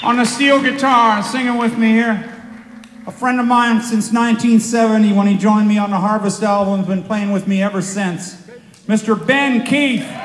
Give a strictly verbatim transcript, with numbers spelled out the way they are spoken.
On the steel guitar, singing with me here, a friend of mine since nineteen seventy when he joined me on the Harvest album, has been playing with me ever since, Mister Ben Keith.